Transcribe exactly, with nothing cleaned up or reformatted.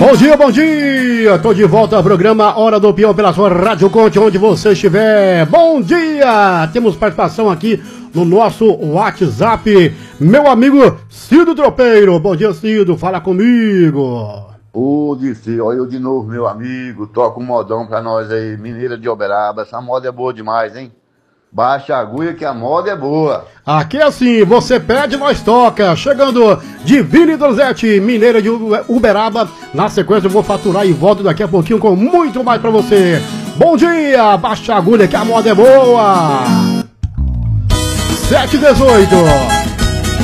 Bom dia, bom dia! Tô de volta ao programa Hora do Peão pela sua Rádio Conte, onde você estiver. Bom dia! Temos participação aqui no nosso WhatsApp. Meu amigo Cido Tropeiro. Bom dia, Cido. Fala comigo. Ô, disse, olha eu de novo, meu amigo. Toca um modão pra nós aí, Mineira de Uberaba. Essa moda é boa demais, hein? Baixa a agulha que a moda é boa. Aqui é assim, você pede, nós toca. Chegando Divine Donzete, Mineira de Uberaba. Na sequência eu vou faturar e volto daqui a pouquinho com muito mais pra você. Bom dia, baixa a agulha que a moda é boa. sete e dezoito.